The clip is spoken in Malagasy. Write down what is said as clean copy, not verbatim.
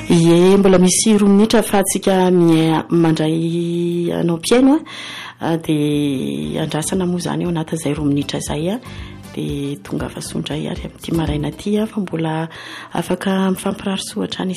Ie mbola misy 2 minitra fa tsika mandray anao piaino dia andrasana moa zany eo anatin'izay 2 minitra zay dia tonga fa sondray ary amin'ity maraina ty fa mbola afaka mifampirary soatra any